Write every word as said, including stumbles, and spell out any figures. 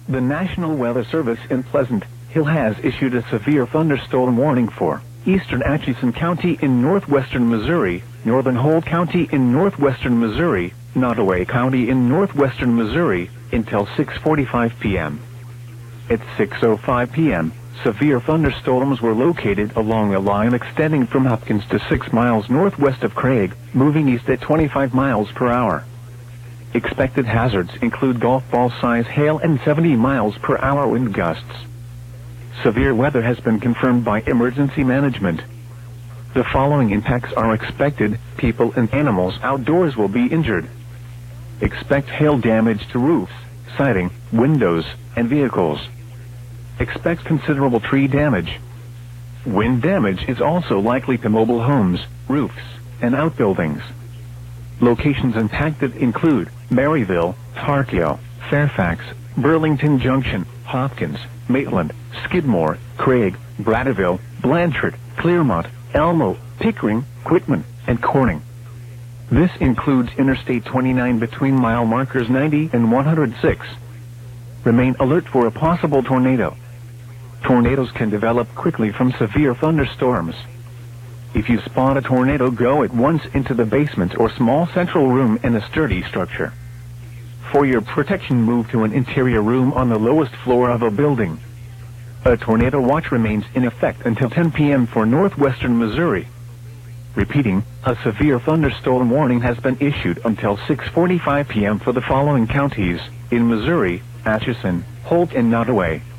The National Weather Service in Pleasant Hill has issued a severe thunderstorm warning for eastern Atchison County in northwestern Missouri, northern Holt County in northwestern Missouri, Nottoway County in northwestern Missouri, until six forty-five p m At six oh five p m, severe thunderstorms were located along a line extending from Hopkins to six miles northwest of Craig, moving east at twenty-five miles per hour. Expected hazards include golf ball-size hail and seventy miles per hour wind gusts. Severe weather has been confirmed by emergency management. The following impacts are expected: people and animals outdoors will be injured. Expect hail damage to roofs, siding, windows, and vehicles. Expect considerable tree damage. Wind damage is also likely to mobile homes, roofs, and outbuildings. Locations impacted include Maryville, Harkio, Fairfax, Burlington Junction, Hopkins, Maitland, Skidmore, Craig, Bradaville, Blanchard, Clearmont, Elmo, Pickering, Quitman, and Corning. This includes Interstate twenty-nine between mile markers ninety and one hundred six. Remain alert for a possible tornado. Tornadoes can develop quickly from severe thunderstorms. If you spot a tornado, go at once into the basement or small central room in a sturdy structure. For your protection, move to an interior room on the lowest floor of a building. A tornado watch remains in effect until ten p m for northwestern Missouri. Repeating, a severe thunderstorm warning has been issued until six forty-five p m for the following counties in Missouri: Atchison, Holt, and Nottoway.